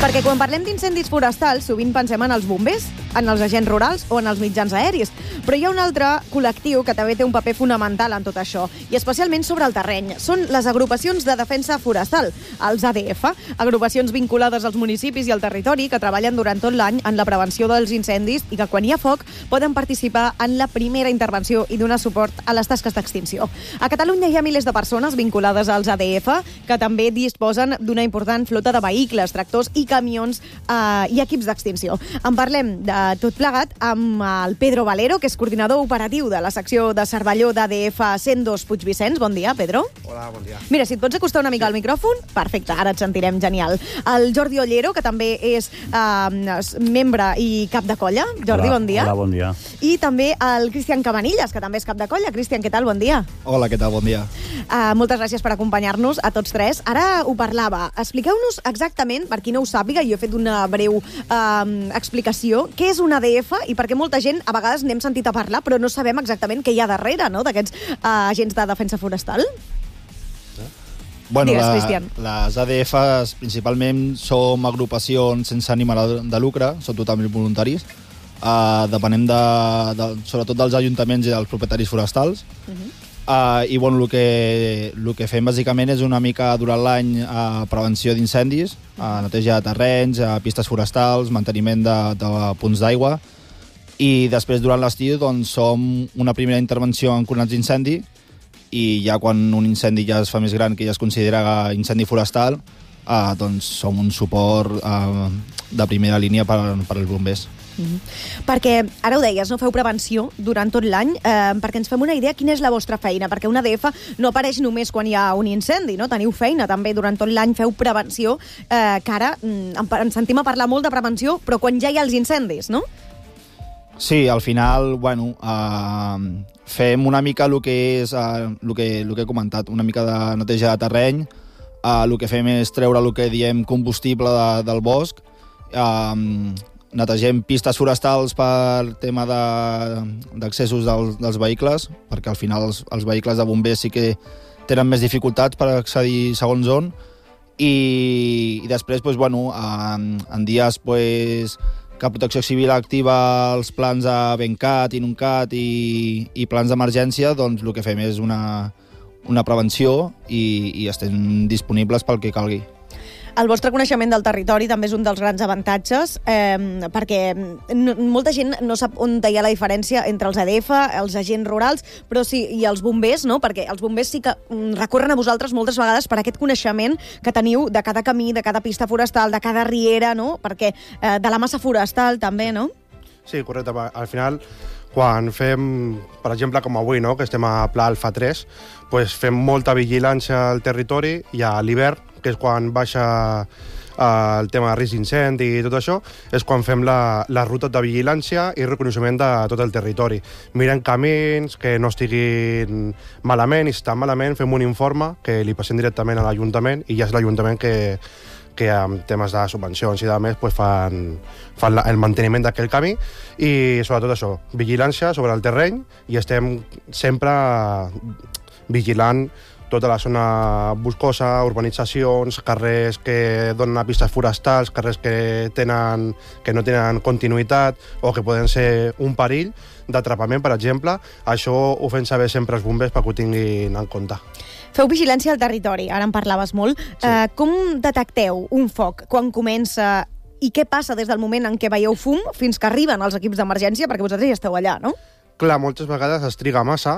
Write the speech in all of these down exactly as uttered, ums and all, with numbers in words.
Perquè quan parlem d'incendis forestals, sovint pensem en els bombers, en els agents rurals o en els mitjans aèris. Però hi ha un altre col·lectiu que també té un paper fonamental en tot això, i especialment sobre el terreny. Són les agrupacions de defensa forestal, els A D F, agrupacions vinculades als municipis i al territori que treballen durant tot l'any en la prevenció dels incendis i que quan hi ha foc poden participar en la primera intervenció i donar suport a les tasques d'extinció. A Catalunya hi ha milers de persones vinculades als A D F que també disposen d'una important flota de vehicles, tractors i camions eh, i equips d'extinció. En parlem de tot plegat amb el Pedro Valero, que és coordinador operatiu de la secció de Cervelló d'A D F cent dos Puigvicenç. Bon dia, Pedro. Hola, bon dia. Mira, si et pots acostar una mica al micròfon, perfecte, ara et sentirem genial. El Jordi Ollero, que també és eh, membre i cap de colla. Jordi, hola, bon dia. Hola, bon dia. I també el Cristian Cabanillas, que també és cap de colla. Cristian, què tal? Bon dia. Hola, què tal? Bon dia. Uh, moltes gràcies per acompanyar-nos a tots tres. Ara ho parlava. Expliqueu-nos exactament, per qui no ho sàpiga, jo he fet una breu uh, explicació, què és un A D F i perquè molta gent, a vegades n'hem sentit a parlar, però no sabem exactament què hi ha darrere, no?, d'aquests uh, agents de defensa forestal. Bueno, Digues, la, Cristian. les A D Fs principalment som agrupacions sense ànim de lucre, són totalment voluntaris. Uh, depenem de, de, sobretot dels ajuntaments i dels propietaris forestals. Uh -huh. uh, I bueno, el que, el que fem bàsicament és una mica durant l'any uh, prevenció d'incendis, uh, neteja de terrenys, uh, pistes forestals, manteniment de, de punts d'aigua, i després durant l'estiu doncs, som una primera intervenció en coronats d'incendi, i ja quan un incendi ja es fa més gran, que ja es considera incendi forestal, uh, doncs som un suport uh, de primera línia per, per als bombers. Mm-hmm. Perquè, ara ho deies, no feu prevenció durant tot l'any, eh, perquè ens fem una idea quina és la vostra feina, perquè un A D F no apareix només quan hi ha un incendi, no? Teniu feina també durant tot l'any, feu prevenció, eh, que ara mm, ens sentim a parlar molt de prevenció, però quan ja hi ha els incendis, no? Sí, al final, bueno, uh, fem una mica el que és uh, el que, el que he comentat, una mica de neteja de terreny, uh, el que fem és treure el que diem combustible de, del bosc, uh, netegem pistes forestals per tema d'accessos de, dels, dels vehicles, perquè al final els, els vehicles de bombers sí que tenen més dificultats per accedir segons on, i, i després, pues, bueno, en, en dies pues, que Protecció Civil activa els plans de Bencat, Inuncat i, i plans d'emergència, doncs el que fem és una, una prevenció i, i estem disponibles pel que calgui. El vostre coneixement del territori també és un dels grans avantatges, eh, perquè no, molta gent no sap on hi ha la diferència entre els A D F, els agents rurals, però sí, i els bombers, no? Perquè els bombers sí que recorren a vosaltres moltes vegades per aquest coneixement que teniu de cada camí, de cada pista forestal, de cada riera, no? Perquè eh, de la massa forestal també, no? Sí, correcte. Al final, quan fem, per exemple, com avui, no?, que estem a Pla Alfa tres, pues fem molta vigilància al territori, i a l'hivern, que és quan baixa eh, el tema de risc d'incendi i tot això, és quan fem la, les rutes de vigilància i reconeixement de tot el territori. Mirem camins que no estiguin malament, i si estan malament fem un informe que li passem directament a l'Ajuntament, i ja és l'Ajuntament que, que amb temes de subvencions i de més pues fan, fan la, el manteniment d'aquell camí, i sobretot això, vigilància sobre el terreny, i estem sempre vigilant tota la zona boscosa, urbanitzacions, carrers que donen a pistes forestals, carrers que, tenen, que no tenen continuïtat o que poden ser un perill d'atrapament, per exemple. Això ho fem saber sempre als bombers perquè ho tinguin en compte. Feu vigilància al territori, ara en parlaves molt. Sí. Uh, com detecteu un foc quan comença i què passa des del moment en què veieu fum fins que arriben els equips d'emergència, perquè vosaltres ja esteu allà, no? Clar, moltes vegades es triga massa,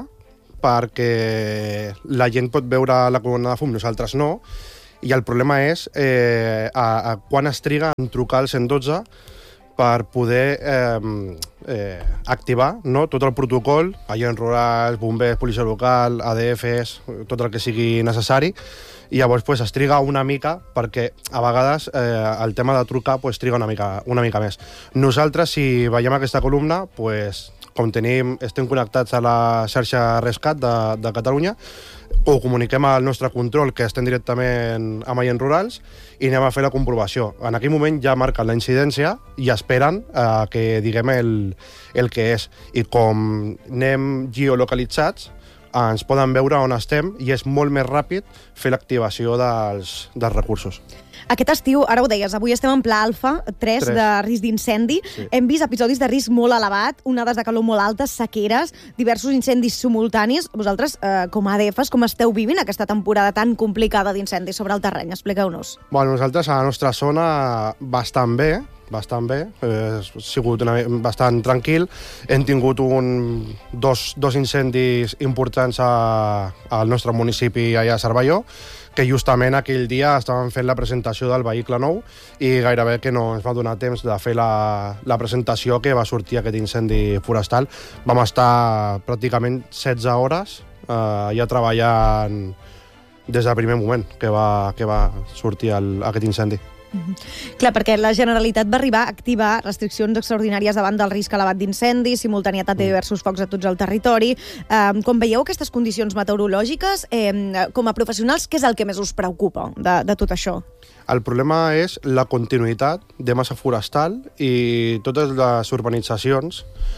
perquè la gent pot veure la columna de fum, nosaltres no, i el problema és eh, a, a quan es triga en trucar al cent dotze per poder eh, eh, activar, no?, tot el protocol, agents rurals, bombers, policia local, A D Fs, tot el que sigui necessari, i llavors pues, es triga una mica, perquè a vegades eh, el tema de trucar pues, triga una mica, una mica més. Nosaltres, si veiem aquesta columna, pues, com tenim, estem connectats a la xarxa Rescat de, de Catalunya, ho comuniquem al nostre control, que estem directament amb agents rurals, i anem a fer la comprovació. En aquell moment ja marquen la incidència i esperen eh, que diguem el, el que és. I com anem geolocalitzats, ens poden veure on estem i és molt més ràpid fer l'activació dels, dels recursos. Aquest estiu, ara ho deies, avui estem en pla alfa tres de risc d'incendi. Sí. Hem vist episodis de risc molt elevat, onades de calor molt altes, sequeres, diversos incendis simultanis. Vosaltres, eh, com a A D Fs, com esteu vivint aquesta temporada tan complicada d'incendis sobre el terreny? Expliqueu-nos. Bueno, nosaltres a la nostra zona bastant bé, bastant bé, ha sigut una, bastant tranquil. Hem tingut un, dos, dos incendis importants a, al nostre municipi allà a Cervelló, que justament aquell dia estàvem fent la presentació del vehicle nou i gairebé que no ens va donar temps de fer la, la presentació que va sortir aquest incendi forestal. Vam estar pràcticament setze hores eh, ja treballant des del primer moment que va, que va sortir el, aquest incendi. Mm-hmm. Clar, perquè la Generalitat va arribar a activar restriccions extraordinàries davant del risc elevat d'incendis, simultanietat de diversos focs a tots el territori. Eh, quan veieu aquestes condicions meteorològiques, eh, com a professionals, què és el que més us preocupa de, de tot això? El problema és la continuïtat de massa forestal i totes les urbanitzacions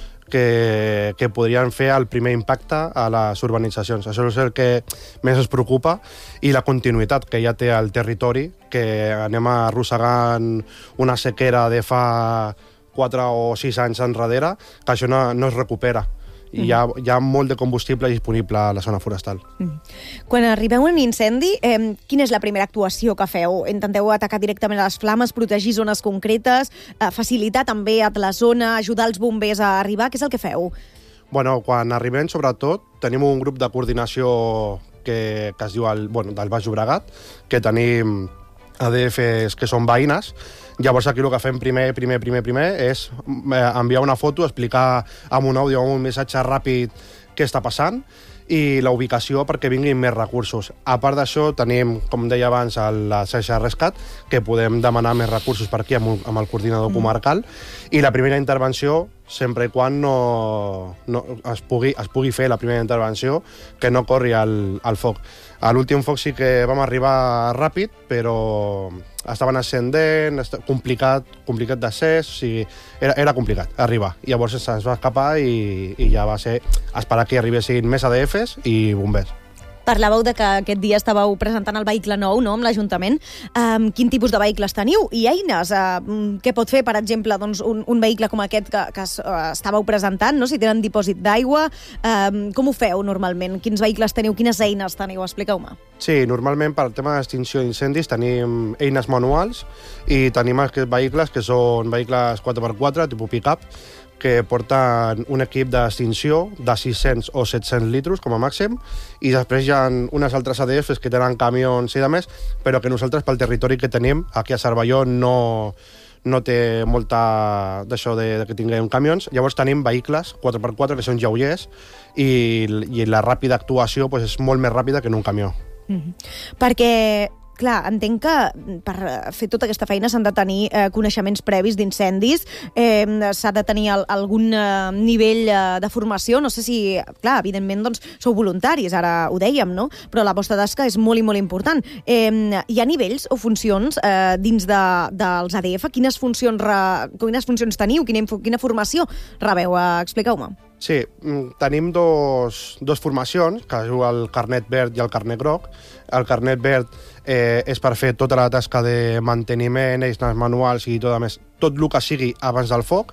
que, que podrien fer el primer impacte a les urbanitzacions. Això és el que més ens preocupa i la continuïtat que ja té el territori, que anem arrossegant una sequera de fa quatre o sis anys enrere, que això no, no es recupera. I hi ha, hi ha molt de combustible disponible a la zona forestal. Quan arribeu a un incendi, eh, quina és la primera actuació que feu? Intenteu atacar directament a les flames, protegir zones concretes, eh, facilitar també a la zona, ajudar els bombers a arribar? Què és el que feu? Bueno, quan arribem, sobretot, tenim un grup de coordinació que, que es diu el, bueno, del Baix Llobregat, que tenim A D Fs que són veïnes. Llavors aquí el que fem primer, primer, primer, primer és enviar una foto, explicar amb un àudio, amb un missatge ràpid què està passant i la ubicació perquè vinguin més recursos. A part d'això, tenim, com deia abans, la xarxa de rescat, que podem demanar més recursos per aquí amb, amb el coordinador mm. comarcal, i la primera intervenció, sempre i quan no, no es, pugui, es pugui fer la primera intervenció, que no corri el, el foc. A l'últim foc sí que vam arribar ràpid, però estaven ascendent, complicat, complicat d'accés, o sigui, era, era complicat arribar. I llavors se'ns va escapar i, i ja va ser esperar que arribessin més A D Fs i bombers. Parlàveu de que aquest dia estàveu presentant el vehicle nou, no?, amb l'Ajuntament. Um, quin tipus de vehicles teniu? I eines? Uh, què pot fer, per exemple, doncs, un, un vehicle com aquest que, que uh, estàveu presentant, no?, si tenen dipòsit d'aigua? Um, com ho feu normalment? Quins vehicles teniu? Quines eines teniu? Expliqueu-me. Sí, normalment per al tema d'extinció d'incendis tenim eines manuals i tenim aquests vehicles que són vehicles quatre per quatre, tipus pick-up, que porten un equip d'extinció de sis-cents o set-cents litres com a màxim, i després hi ha unes altres A D Fs que tenen camions i de més, però que nosaltres pel territori que tenim aquí a Cervelló no, no té molta d'això de, de que tinguem camions. Llavors tenim vehicles quatre per quatre que són lleugers i, i la ràpida actuació pues, és molt més ràpida que en un camió. Mm-hmm. Perquè clar, entenc que per fer tota aquesta feina s'han de tenir eh, coneixements previs d'incendis, eh, s'ha de tenir el, algun eh, nivell eh, de formació, no sé si, clar, evidentment, doncs, sou voluntaris, ara ho dèiem, no? Però la vostra tasca és molt i molt important. Eh, hi ha nivells o funcions eh, dins de, dels A D F? Quines funcions, re, quines funcions teniu? Quina, quina formació rebeu? Eh, expliqueu-me. Sí, tenim dos, dos formacions, que es diu el carnet verd i el carnet groc. El carnet verd eh, és per fer tota la tasca de manteniment, eines manuals i tot, a més, tot el que sigui abans del foc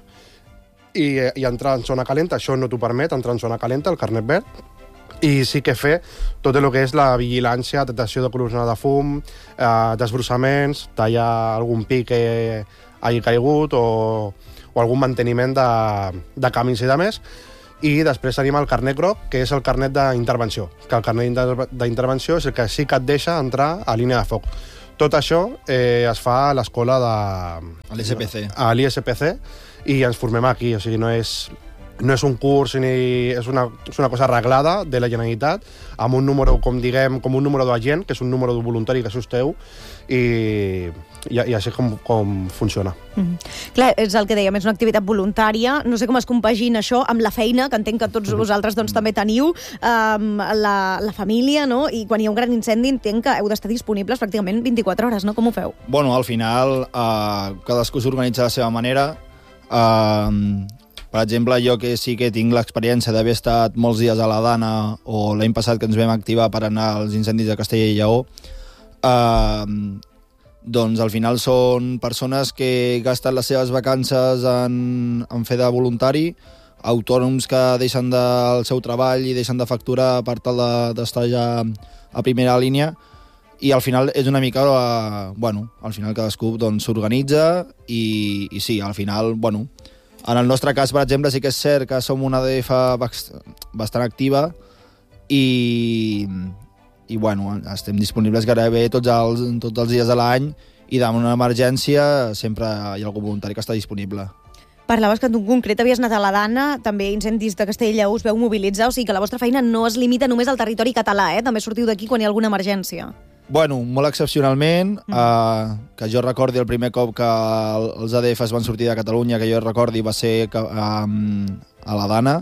i, i entrar en zona calenta. Això no t'ho permet, entrar en zona calenta, el carnet verd. I sí que fer tot el que és la vigilància, detecció de columna de fum, eh, desbrossaments, tallar algun pic que hagi caigut o, o algun manteniment de, de camins i de més. I després tenim el carnet groc, que és el carnet d'intervenció, que el carnet d'intervenció és el que sí que et deixa entrar a línia de foc. Tot això eh, es fa a l'escola de... A l'I S P C. A l'I S P C, i ens formem aquí, o sigui, no és, no és un curs ni és una, és una cosa arreglada de la Generalitat, amb un número, com diguem, com un número d'agent, que és un número de voluntari que sosteu, i, i, i així com, com funciona. Mm-hmm. Clar, és el que dèiem, és una activitat voluntària. No sé com es compagina això amb la feina, que entenc que tots vosaltres doncs, també teniu, um, la, la família, no? I quan hi ha un gran incendi entenc que heu d'estar disponibles pràcticament vint-i-quatre hores, no? Com ho feu? Bueno, al final, uh, cadascú s'organitza de la seva manera. Uh, Per exemple, jo que sí que tinc l'experiència d'haver estat molts dies a la Dana o l'any passat que ens vam activar per anar als incendis de Castella i Lleó, eh, doncs al final són persones que gasten les seves vacances en, en fer de voluntari, autònoms que deixen del seu treball i deixen de facturar per tal d'estar ja a primera línia, i al final és una mica, eh, bueno, al final cadascú doncs, s'organitza i, i sí, al final, bueno, en el nostre cas, per exemple, sí que és cert que som una A D F bastant activa i, i bueno, estem disponibles gairebé tots els, tots els dies de l'any i davant una emergència sempre hi ha algun voluntari que està disponible. Parlaves que tu en concret havies anat a la Dana, també incendis de Castella i Lleó us veu mobilitzar, o sigui que la vostra feina no es limita només al territori català, eh? També sortiu d'aquí quan hi ha alguna emergència. Bueno, molt excepcionalment, mm. eh, que jo recordi el primer cop que els A D Fs van sortir de Catalunya, que jo recordi va ser que, um, a la Dana,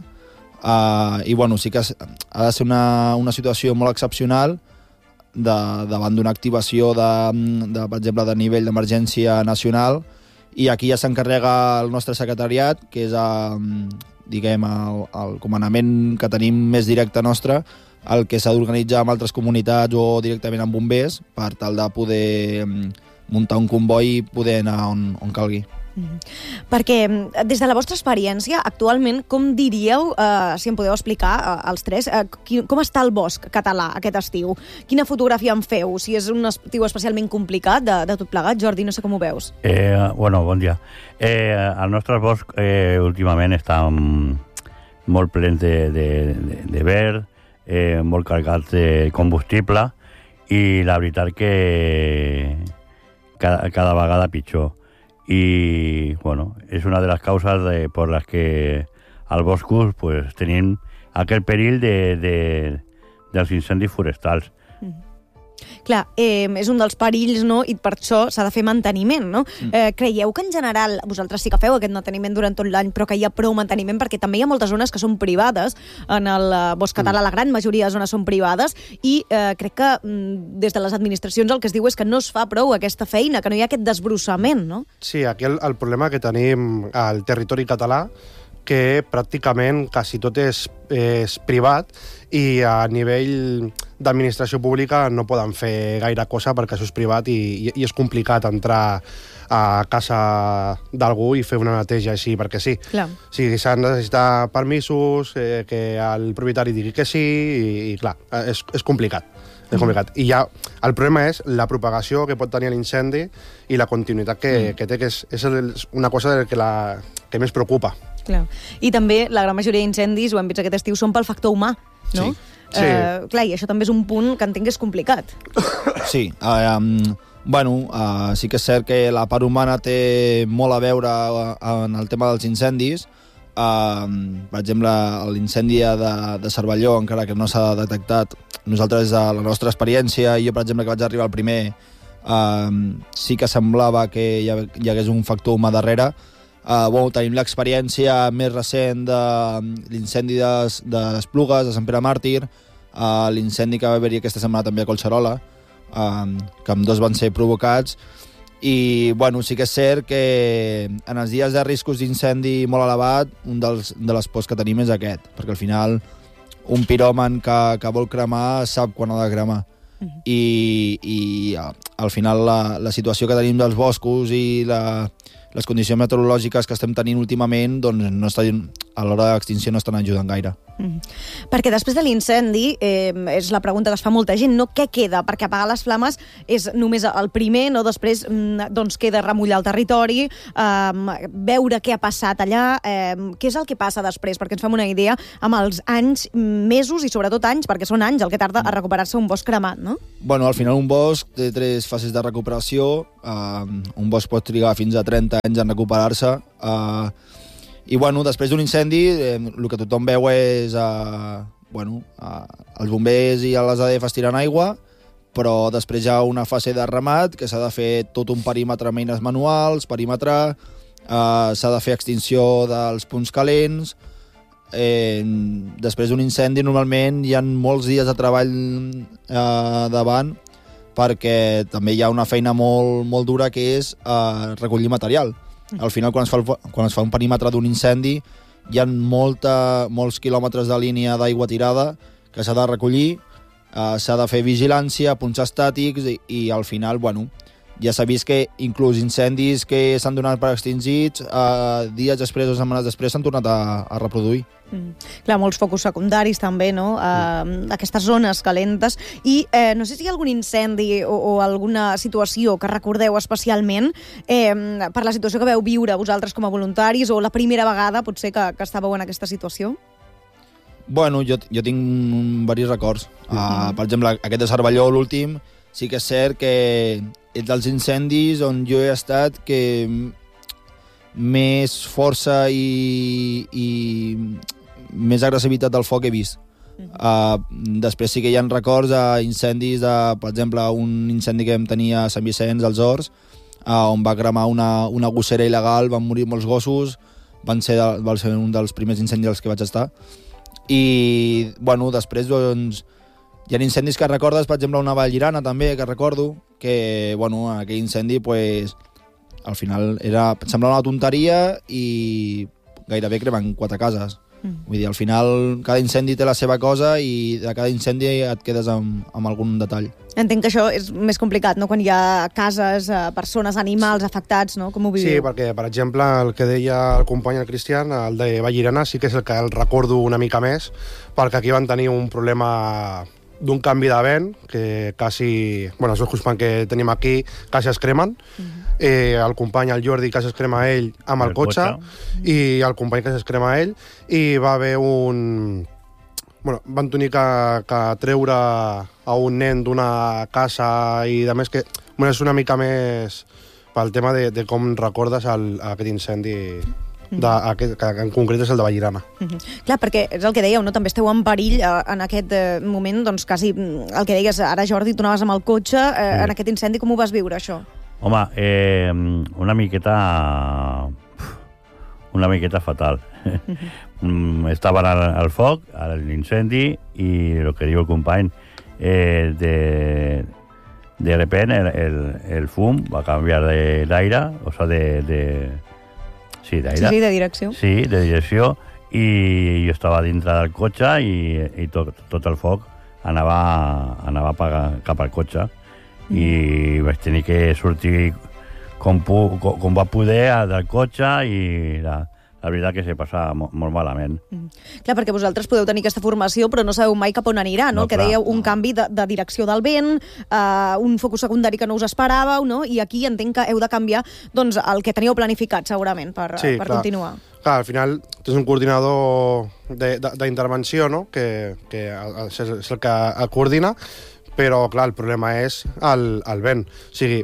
eh, i bueno, sí que ha de ser una, una situació molt excepcional de, davant d'una activació de, de, per exemple, de nivell d'emergència nacional, i aquí ja s'encarrega el nostre secretariat, que és eh, diguem, el, el comandament que tenim més directe nostre, el que s'ha d'organitzar amb altres comunitats o directament amb bombers per tal de poder muntar un comboi i poder anar on, on calgui. Mm. Perquè, des de la vostra experiència, actualment, com diríeu, eh, si em podeu explicar, eh, els tres, eh, qui, com està el bosc català aquest estiu? Quina fotografia en feu? Si és un estiu especialment complicat de, de tot plegat, Jordi, no sé com ho veus. Eh, bueno, bon dia. Eh, el nostre bosc eh, últimament està molt ple de, de, de, de verd, eh, molt carregat de combustible, i la veritat que cada, cada vegada pitjor. I, bueno, és una de les causes de, per les que als boscos pues, tenim aquest perill de, de, dels incendis forestals. Mm. Clar, eh, és un dels perills, no? I per això s'ha de fer manteniment, no? Mm. Eh, creieu que en general, vosaltres sí que feu aquest manteniment durant tot l'any, però que hi ha prou manteniment, perquè també hi ha moltes zones que són privades, en el bosc català mm. la gran majoria de zones són privades, i eh, crec que mm, des de les administracions el que es diu és que no es fa prou aquesta feina, que no hi ha aquest desbrossament, no? Sí, aquí el, el problema que tenim al territori català, que pràcticament quasi tot és, és privat, i a nivell d'administració pública no poden fer gaire cosa perquè això és privat i, i, i és complicat entrar a casa d'algú i fer una neteja així perquè sí. Clar. Sí, s'han de necessitar permisos, eh, que el propietari digui que sí, i, i clar, és, és complicat. És complicat. I ja el problema és la propagació que pot tenir l'incendi i la continuïtat que, mm. que té, que és, és una cosa que, la, que més preocupa. Clar. I també la gran majoria d'incendis, ho hem vist aquest estiu, són pel factor humà, no? Sí. Sí. Uh, clar, i això també és un punt que entenc que és complicat. Sí, uh, um, bueno, uh, sí que és cert que la part humana té molt a veure en el tema dels incendis. Uh, per exemple, l'incendi de, de Cervelló, encara que no s'ha detectat, nosaltres, a la nostra experiència, i jo, per exemple, que vaig arribar al primer, uh, sí que semblava que hi, ha, hi hagués un factor humà darrere. Uh, bueno, tenim l'experiència més recent de l'incendi de, de Esplugues, de Sant Pere Màrtir, uh, l'incendi que va haver-hi aquesta setmana també a Collserola, uh, que amb dos van ser provocats, i bueno, sí que és cert que en els dies de riscos d'incendi molt elevat, un dels, de les pors que tenim és aquest, perquè al final un piròman que, que vol cremar sap quan ha de cremar. Uh-huh. I, i al final la, la situació que tenim dels boscos i la, les condicions meteorològiques que estem tenint últimament, doncs no estan, a l'hora d'extinció no estan ajudant gaire. Mm. Perquè després de l'incendi, eh, és la pregunta que es fa molta gent, no què queda? Perquè apagar les flames és només el primer, no? Després doncs queda remullar el territori, eh, veure què ha passat allà, eh, què és el que passa després, perquè ens fem una idea amb els anys, mesos i sobretot anys, perquè són anys el que tarda a recuperar-se un bosc cremat, no? Bueno, al final un bosc té tres fases de recuperació, eh, un bosc pot trigar fins a trenta anys en recuperar-se, eh, i bueno, després d'un incendi, eh, el que tothom veu és eh, bueno, eh, els bombers i les A D Fs tirant aigua, però després hi ha una fase de remat que s'ha de fer tot un perímetre amb eines manuals, perímetre, eh, s'ha de fer extinció dels punts calents. Eh, després d'un incendi normalment hi ha molts dies de treball eh, davant, perquè també hi ha una feina molt, molt dura que és eh, recollir material. Al final, quan es fa, el, quan es fa un perímetre d'un incendi, hi ha molta, molts quilòmetres de línia d'aigua tirada que s'ha de recollir, uh, s'ha de fer vigilància, punts estàtics, i, i al final, bueno, ja s'ha vist que inclús incendis que s'han donat per extingits, uh, dies després o setmanes després s'han tornat a, a reproduir. Mm. Clar, molts focus secundaris també, no? Uh, aquestes zones calentes. I eh, no sé si hi ha algun incendi o, o alguna situació que recordeu especialment eh, per la situació que veu viure vosaltres com a voluntaris, o la primera vegada potser que, que estàveu en aquesta situació? Bueno, jo, jo tinc diversos records. Uh, per exemple, aquest de Cervelló, l'últim, sí que és cert que és dels incendis on jo he estat que més força i, i més agressivitat del foc he vist. Uh, després sí que hi ha records a incendis de, per exemple, un incendi que vam tenir a Sant Vicenç, als Horts, uh, on va cremar una, una gossera il·legal, van morir molts gossos, van ser, de, van ser un dels primers incendis als que vaig estar. I, bueno, després, doncs, hi ha incendis que recordes, per exemple, una Vallirana també, que recordo, que, bueno, aquell incendi, pues, al final era, semblava una tonteria i gairebé cremen quatre cases. Mm. Vull dir, al final cada incendi té la seva cosa i de cada incendi et quedes amb, amb algun detall. Entenc que això és més complicat, no?, quan hi ha cases, persones, animals afectats, no? Com ho viviu? Sí, perquè, per exemple, el que deia el company, el Cristian, el de Vallirana, sí que és el que el recordo una mica més, perquè aquí van tenir un problema d'un canvi de vent, que quasi, bueno, els dos que tenim aquí quasi es cremen. Uh-huh. eh, el company, el Jordi, quasi es crema ell amb el, el cotxe, cotxe, i el company quasi es crema ell, i va haver un... Bueno, van tenir que, que treure a un nen d'una casa i de més, que bueno, és una mica més pel tema de, de com recordes el, aquest incendi, de, aquest, que en concret és el de Vallirana. Mm-hmm. Clar, perquè és el que dèieu, no? També esteu en perill eh, en aquest eh, moment, doncs quasi el que deies ara, Jordi, tu anaves amb el cotxe, eh, sí. En aquest incendi, com ho vas viure, això? Home, eh, una miqueta... una miqueta fatal. Mm-hmm. Estaven al, al foc, a l'incendi, i el que diu el company, eh, de, de repente el, el, el fum va canviar de l'aire, o sea, de... de sí, d'aire. Sí, sí, de direcció. Sí, de direcció, i jo estava dintre del cotxe i, i tot, tot el foc anava, anava cap al cotxe, mm. i vaig tenir que sortir com, pu, com, com va poder del cotxe, i la, la veritat que se passa molt, molt malament. Mm. Clar, perquè vosaltres podeu tenir aquesta formació, però no sabeu mai cap on anirà, no? no que clar, dèieu un no. canvi de, de direcció del vent, uh, un focus secundari que no us esperàveu, no? I aquí entenc que heu de canviar doncs, el que teníeu planificat, segurament, per, sí, per clar. continuar. Clar, al final tens un coordinador d'intervenció, no? que, que és el que el coordina, però clar, el problema és el, el vent. O sigui,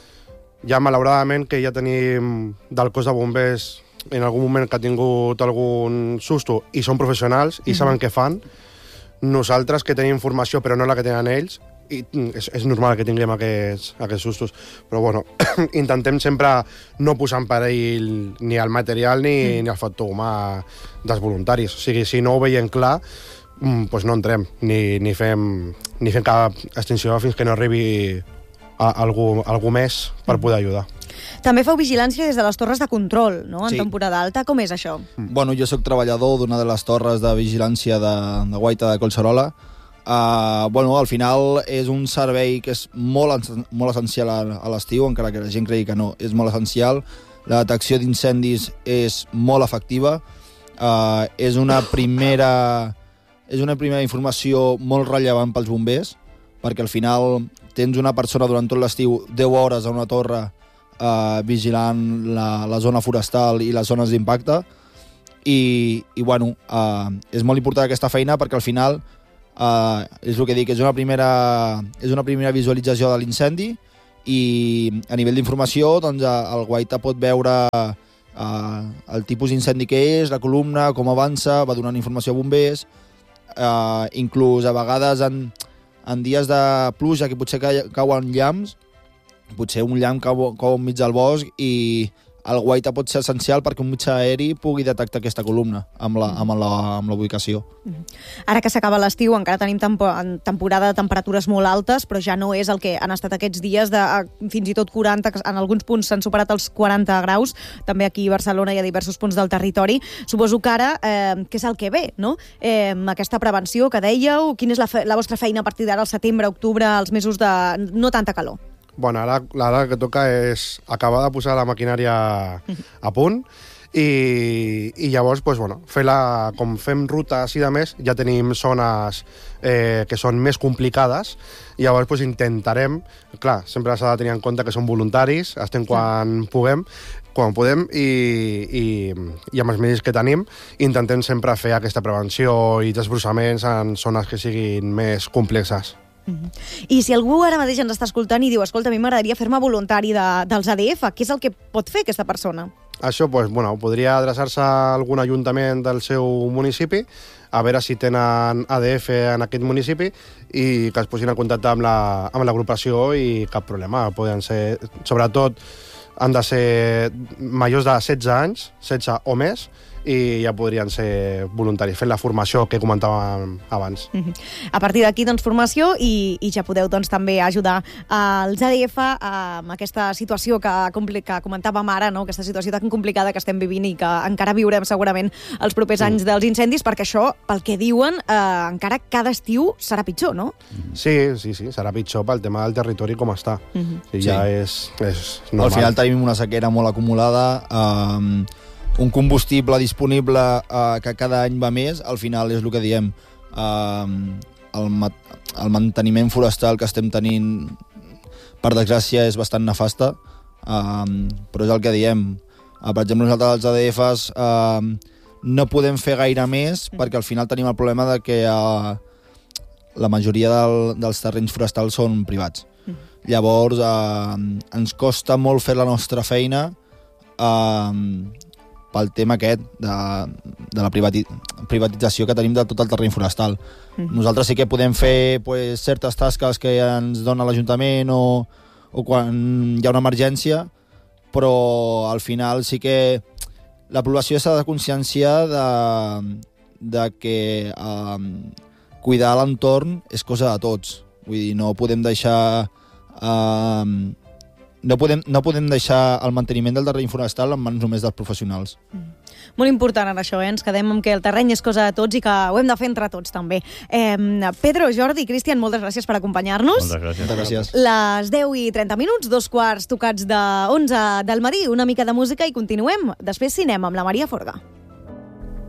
ja malauradament que ja tenim del cos de bombers en algun moment que ha tingut algun susto i són professionals i mm-hmm. saben què fan, nosaltres que tenim informació però no la que tenen ells, i és, és normal que tinguem aquests, aquests sustos, però bueno, intentem sempre no posar en perill ni el material ni, mm. ni el factor humà dels voluntaris. O sigui, si no ho veiem clar, doncs no entrem ni, ni, fem, ni fem cap extinció fins que no arribi a algú, algú més per poder ajudar. També feu vigilància des de les torres de control, no? En sí. temporada alta. Com és això? Bueno, jo sóc treballador d'una de les torres de vigilància de, de Guaita de Collserola. Uh, bueno, al final és un servei que és molt, molt essencial a, a l'estiu, encara que la gent cregui que no, és molt essencial. La detecció d'incendis és molt efectiva. Uh, és una primera és una primera informació molt rellevant pels bombers, perquè al final tens una persona durant tot l'estiu deu hores a una torre Uh, vigilant la, la zona forestal i les zones d'impacte, i, i bueno, uh, és molt important aquesta feina perquè al final uh, és el que dic, és una primera, és una primera visualització de l'incendi, i a nivell d'informació doncs, el Guaita pot veure uh, el tipus d'incendi que és, la columna, com avança, va donant informació a bombers, uh, inclús a vegades en, en dies de pluja que potser ca, cauen llamps, potser un llamp cau, cau enmig del bosc i el guaita pot ser essencial perquè un mitjà aeri pugui detectar aquesta columna amb la, amb la, amb la ubicació. Ara que s'acaba l'estiu, encara tenim tempo temporada de temperatures molt altes, però ja no és el que han estat aquests dies de fins i tot quaranta, en alguns punts s'han superat els quaranta graus, també aquí a Barcelona i a diversos punts del territori. Suposo que ara, eh, què és el que ve, no? Eh, aquesta prevenció que dèieu, quina és la, fe la vostra feina a partir d'ara, al setembre, octubre, els mesos de no tanta calor? Bueno, ara, ara el que toca és acabar de posar la maquinària a punt i, i llavors, pues, bueno, fer la, com fem rutes i de més, ja tenim zones eh, que són més complicades i llavors pues, intentarem, clar, sempre s'ha de tenir en compte que som voluntaris, estem quan puguem, quan podem i, i, i amb els medis que tenim intentem sempre fer aquesta prevenció i desbrossaments en zones que siguin més complexes. I si algú ara mateix ens està escoltant i diu escolta, a mi m'agradaria fer-me voluntari de, dels A D F, què és el que pot fer aquesta persona? Això, pues, bueno, podria adreçar-se a algun ajuntament del seu municipi, a veure si tenen A D F en aquest municipi i que es posin en contacte amb l'agrupació la, i cap problema. Poden ser, sobretot, han de ser majors de setze anys, setze o més, i ja podrien ser voluntaris, fent la formació que comentàvem abans. Uh-huh. A partir d'aquí, doncs, formació i, i ja podeu doncs, també ajudar als A D F amb aquesta situació que, que comentàvem ara, no? Aquesta situació tan complicada que estem vivint i que encara viurem segurament els propers anys dels incendis, perquè això, pel que diuen, eh, encara cada estiu serà pitjor, no? Sí, sí, sí, serà pitjor pel tema del territori com està. Uh-huh. Sí, ja sí. és, és normal. Al final tenim una sequera molt acumulada, eh, un combustible disponible eh, que cada any va més, al final és el que diem, eh, el, el manteniment forestal que estem tenint, per desgràcia, és bastant nefasta, eh, però és el que diem. Eh, per exemple, nosaltres els A D Fs eh, no podem fer gaire més perquè al final tenim el problema de que eh, la majoria del, dels terrenys forestals són privats. Mm. Llavors, eh, ens costa molt fer la nostra feina eh, pel tema aquest de, de la privati privatització que tenim de tot el terreny forestal. Mm. Nosaltres sí que podem fer pues, certes tasques que ens dona l'Ajuntament o, o quan hi ha una emergència, però al final sí que la població s'ha de conscienciar de, de que eh, cuidar l'entorn és cosa de tots. Vull dir, no podem deixar... Eh, No podem, no podem deixar el manteniment del terreny forestal en mans només dels professionals. Mm. Molt important ara això, eh? Ens quedem amb que el terreny és cosa de tots i que ho hem de fer entre tots també. Eh, Pedro, Jordi, Cristian, moltes gràcies per acompanyar-nos. Moltes gràcies. Moltes gràcies. Les deu i trenta minuts, dos quarts tocats de onze del matí, una mica de música i continuem. Després cinema amb la Maria Forga.